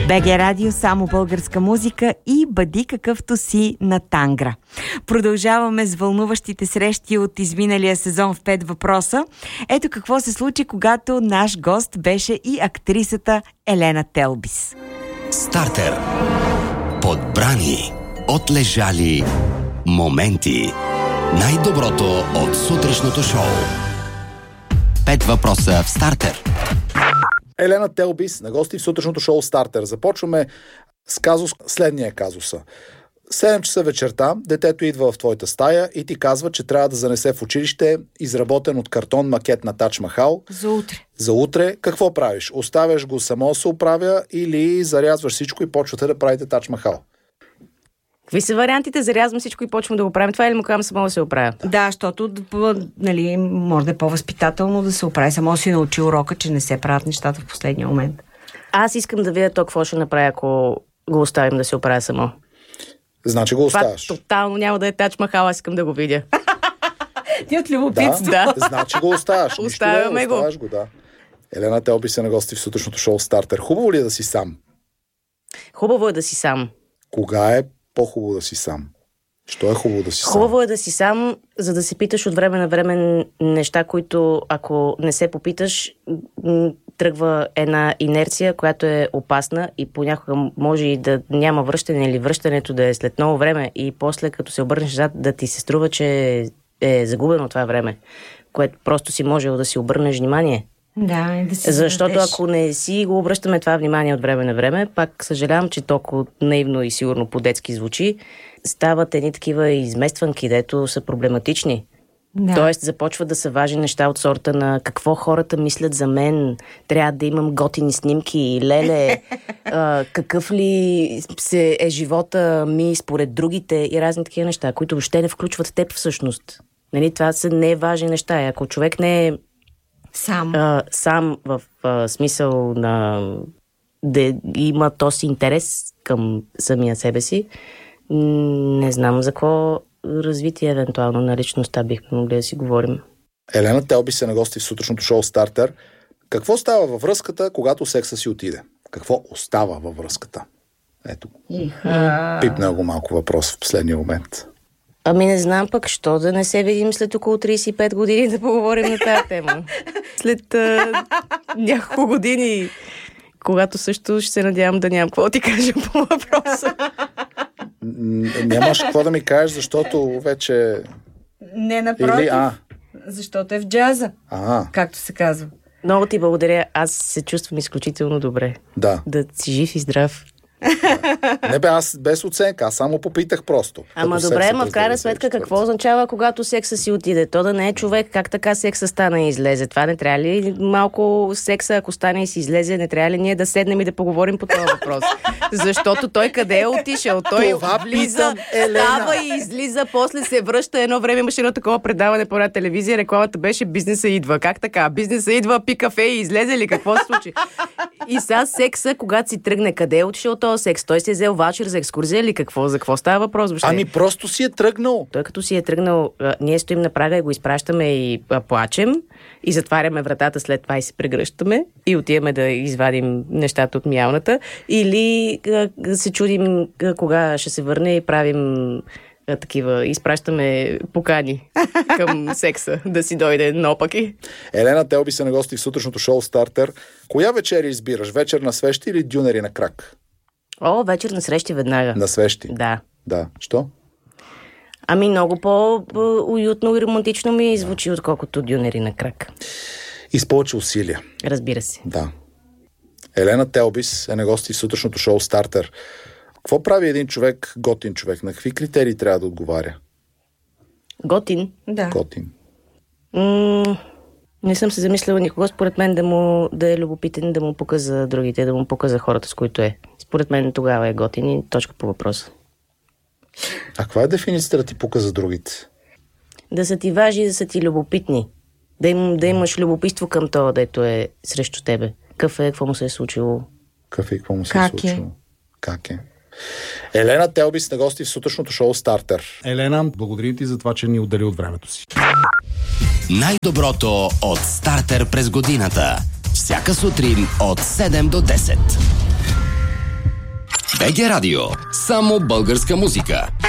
БГ Радио, само българска музика и бъди какъвто си на Тангра. Продължаваме с вълнуващите срещи от изминалия сезон в 5 въпроса. Ето какво се случи, когато наш гост беше и актрисата Елена Телбис. Стартер. Подбрани, отлежали моменти. Най-доброто от сутрешното шоу. 5 въпроса в Стартер. Елена Телбис на гости в сутрешното шоу Стартер. Започваме с казус, следния казуса. 7 часа вечерта детето идва в твоята стая и ти казва, че трябва да занесе в училище изработен от картон макет на Тадж Махал. За утре. За утре. Какво правиш? Оставяш го само да се оправя или зарязваш всичко и почвате да правите Тадж Махал? Какви са вариантите? Зарязвам всичко и почвам да го правим. Това или му казвам само да се оправя? Да, защото нали, може да е по-възпитателно да се оправи. Само си научи урока, че не се правят нещата в последния момент. Аз искам да видя то какво ще направя, ако го оставим да се оправя само. Значи го оставяш. Това тотално няма да е Тадж Махал, аз искам да го видя. Ти от любопитство. Да. Значи го оставяш. Оставяме го. Оставяш го, да. Елена Телбис е на гости в сутрешното шоу Стартер. Хубаво ли е да си сам? Хубаво е да си сам. Кога е по-хубаво да си сам? Що е хубаво да си сам? Хубаво е да си сам, за да се питаш от време на време неща, които ако не се попиташ, тръгва една инерция, която е опасна и понякога може и да няма връщане или връщането да е след много време и после като се обърнеш назад да ти се струва, че е загубено това време, което просто си можел да си обърнеш внимание. Да, да си защото зададеш. ако не си го обръщаме това внимание от време на време, пак съжалявам, че толкова наивно и сигурно по-детски звучи, стават едни такива изместванки, дето са проблематични. Да. Тоест започват да са важни неща от сорта на какво хората мислят за мен, трябва да имам готини снимки, леле, какъв ли е живота ми според другите и разни такива неща, които въобще не включват теб всъщност. Нали, това са неважни неща. Ако човек не е сам в смисъл на да има този интерес към самия себе си, не знам за какво развитие евентуално на личността бихме могли да си говорим. Елена Телбис е на гости в сутрешното шоу Стартер. Какво става във връзката, когато секса си отиде? Какво остава във връзката? Ето. Пипна го малко въпрос в последния момент. Ами не знам пък, що да не се видим след около 35 години да поговорим на тази тема. След няколко години, когато също ще се надявам да нямам какво да ти кажа по въпроса. Нямаш какво да ми кажеш, защото вече... Не, напротив. Или, защото е в джаза, както се казва. Много ти благодаря. Аз се чувствам изключително добре. Да. Да си жив и здрав. Не бе, аз без оценка, аз само попитах просто. Ама добре, в крайна сметка какво означава, когато секса си отиде? То да не е човек, как така секса стане и излезе? Това не трябва ли малко секса, ако стане и си излезе, не трябва ли ние да седнем и да поговорим по този въпрос? Защото той къде е отишъл? Той влиза, става и излиза, после се връща. Едно време имаше едно такова предаване по една телевизия, рекламата беше "Бизнеса идва". Как така? Бизнеса идва, пи кафе и излезе ли? Какво се случи? И сега секса, когато си тръгне, къде е отишъл този секс? Той си е взел ваучер за екскурзия или какво? За какво става въпрос въобще? Ами просто си е тръгнал. Той като си е тръгнал, ние стоим на прага и го изпращаме и плачем и затваряме вратата, след това и се прегръщаме и отиваме да извадим нещата от миялната или се чудим кога ще се върне и правим такива, изпращаме покани към секса да си дойде наопаки. Елена Телбис е на гости в сутрешното шоу Стартер. Коя вечер избираш? Вечер на свещи или дюнери на крак? Вечер на срещи веднага. На свещи? Да. Да. Що? Ами много по-уютно и романтично ми звучи, отколкото дюнери на крак. И с повече усилия. Разбира се. Да. Елена Телбис е на гости в сутрешното шоу Стартер. Какво прави един човек, готин човек? На какви критерии трябва да отговаря? Готин? Да. Готин. Не съм се замисляла никога. Според мен да е любопитен, да му пука за другите, да му пука за хората, с които е. Според мен тогава е готин и точка по въпроса. А каква е дефиницията да ти пука за другите? Да са ти важни, да са ти любопитни. Да имаш любопитство към това, дето е срещу тебе. Какъв е, какво му се е случило? Какво му се е случило? Как е? Елена Телбис на гости в сутрешното шоу Стартер. Елена, благодаря ти за това, че ни отдели от времето си. Най-доброто от Стартер през годината. Всяка сутрин от 7 до 10. БГ Радио. Само българска музика.